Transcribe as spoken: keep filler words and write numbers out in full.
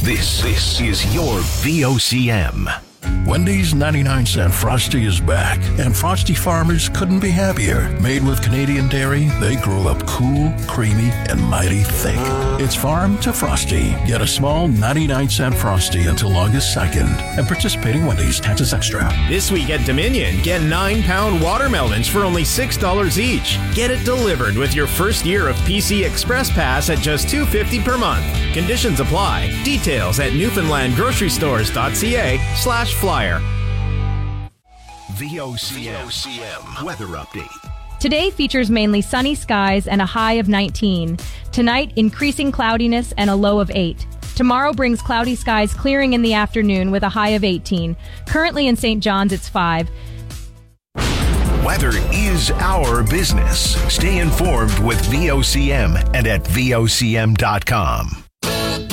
This, this is your V O C M. Wendy's ninety-nine cent Frosty is back, and Frosty farmers couldn't be happier. Made with Canadian dairy, they grow up cool, creamy, and mighty thick. It's farm to Frosty. Get a small ninety-nine cent Frosty until August second. And participating Wendy's, taxes extra. This week at Dominion, get nine pound watermelons for only six dollars each. Get it delivered with your first year of P C Express Pass at just two dollars and fifty cents per month. Conditions apply. Details at newfoundland grocery stores dot c a slash flyer. V O C M Weather Update. Today features mainly sunny skies and a high of nineteen. Tonight, increasing cloudiness and a low of eight. Tomorrow brings cloudy skies clearing in the afternoon with a high of eighteen. Currently in Saint John's, it's five. Weather is our business. Stay informed with V O C M and at V O C M dot com.